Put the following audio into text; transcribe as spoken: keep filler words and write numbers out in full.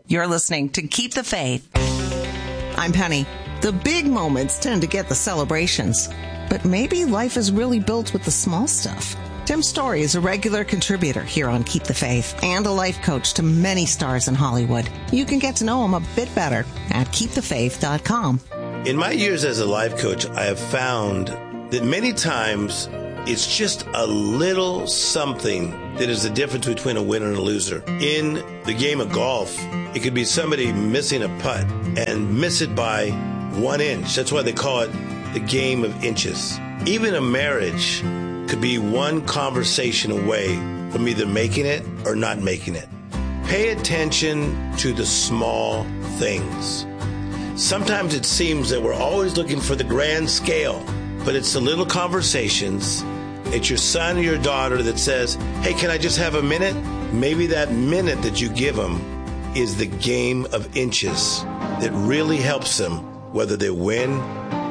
You're listening to Keep the Faith. I'm Penny. The big moments tend to get the celebrations, but maybe life is really built with the small stuff. Tim Story is a regular contributor here on Keep the Faith and a life coach to many stars in Hollywood. You can get to know him a bit better at keep the faith dot com. In my years as a life coach, I have found that many times it's just a little something that is the difference between a winner and a loser. In the game of golf, it could be somebody missing a putt and miss it by one inch. That's why they call it the game of inches. Even a marriage could be one conversation away from either making it or not making it. Pay attention to the small things. Sometimes it seems that we're always looking for the grand scale, but it's the little conversations. It's your son or your daughter that says, hey, can I just have a minute? Maybe that minute that you give them is the game of inches that really helps them, whether they win